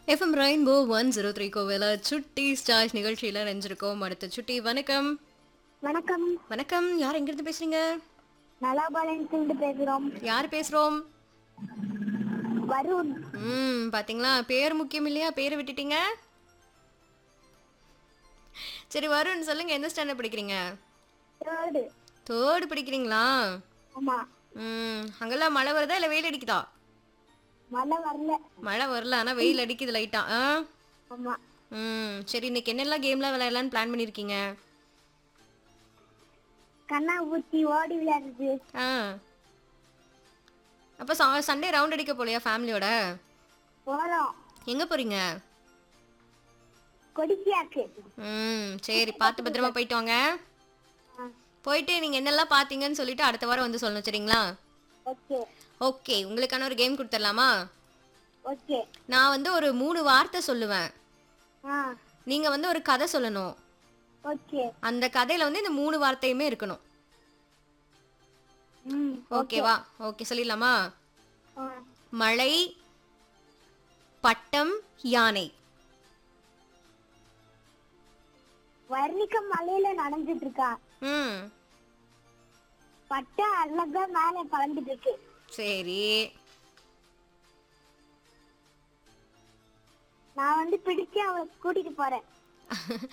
FM rainbow 103 கோவில சுட்டி stars நிகழ்ச்சியில நினைஞ்சிருக்கோம். அடுத்த சுட்டி வணக்கம். வணக்கம். வணக்கம். யார் எங்கிருந்து பேசுறீங்க? நலாபாளையத்திலிருந்து பேசுறோம். யார் பேசுறோம்? வருண். பாத்தீங்களா? பேர் முக்கியம் இல்லையா? பேரை விட்டுட்டீங்க. சரி வருண் சொல்லுங்க, எந்த ஸ்டாண்டர்ட் படிக்கிறீங்க? தேர்டு. தேர்டு படிக்கிறீங்களா? ஆமா. அங்கெல்லாம் மழை வருதா இல்ல வெயில் அடிக்குதா? மழை வரல. மழை வரல, ஆனா வெயில் அடிக்குது லைட்டா. ஆமா. சரி, இன்னைக்கு என்னெல்லாம் கேம்லாம் விளையாடலாம்னு பிளான் பண்ணிருக்கீங்க? கண்ணா பூச்சி ஓடி விளையாடுறது. ஆ அப்ப சண்டே ரவுண்ட் அடிக்க போலையா ஃபேமிலியோட? போறோம். எங்க போறீங்க? கொடிக்கியாக்கு. சரி, பார்த்து பத்திரமா போயிட்டு வாங்க. போயிட்டு நீங்க என்னெல்லாம் பாத்தீங்கன்னு சொல்லிட்டு அடுத்த வாரம் வந்து சொல்லணும், சரிங்களா? ஓகே. ஓகே, உங்களுக்கான ஒரு கேம் கொடுத்துடலாமா? ஓகே. நான் வந்து ஒரு 3 வார்த்தை சொல்லுவேன். ஆ. நீங்க வந்து ஒரு கதை சொல்லணும். ஓகே. அந்த கதையில வந்து இந்த 3 வார்த்தையுமே இருக்கணும். ஓகே. ஓகேவா? ஓகே, சொல்லிடலாமா? ஆ. மழை, பட்டம், யானை. வர்ணிக்க மலையில நனைஞ்சிட்டு இருக்கா. ம் பட்டை அழகா மேல பறந்துட்டு இருக்கு. சரி. நான் வந்து பிடிச்சு அவளை கூட்டிட்டு போறேன்.